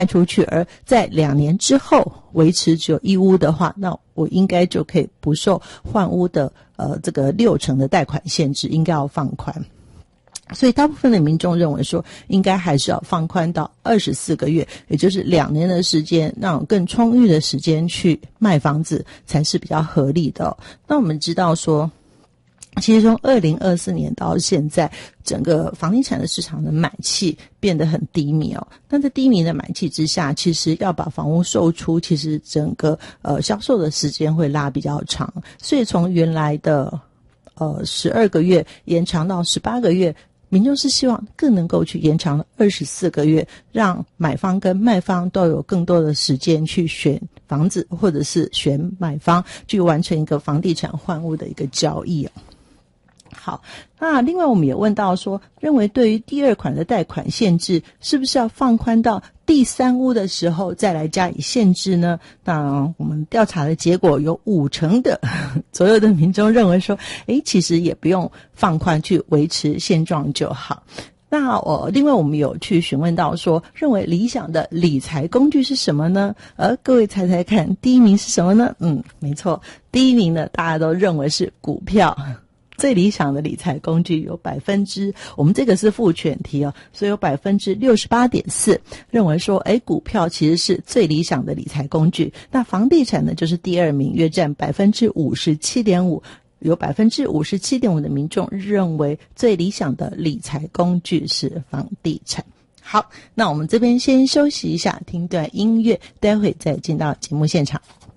出去，而在2年之后维持只有1屋的话，那我应该就可以不受换屋的这个60%的贷款限制，应该要放宽。所以大部分的民众认为说，应该还是要放宽到24个月，也就是2年的时间，让更充裕的时间去卖房子才是比较合理的。那我们知道说，其实从2024年到现在，整个房地产的市场的买气变得很低迷哦。那在低迷的买气之下，其实要把房屋售出，其实整个销售的时间会拉比较长。所以从原来的12个月延长到18个月，民众是希望更能够去延长24个月，让买方跟卖方都有更多的时间去选房子，或者是选买方，去完成一个房地产换屋的一个交易哦。好，那另外我们也问到说，认为对于第2款的贷款限制，是不是要放宽到第3屋的时候再来加以限制呢？那我们调查的结果有50%的左右的民众认为说，其实也不用放宽，去维持现状就好。那另外我们有去询问到说，认为理想的理财工具是什么呢？各位猜猜看，第1名是什么呢？没错，第1名呢，大家都认为是股票。最理想的理财工具有我们这个是复选题哦，所以有68.4%认为说，股票其实是最理想的理财工具。那房地产呢，就是第2名，约占57.5%，有57.5%的民众认为最理想的理财工具是房地产。好，那我们这边先休息一下，听段音乐，待会再进到节目现场。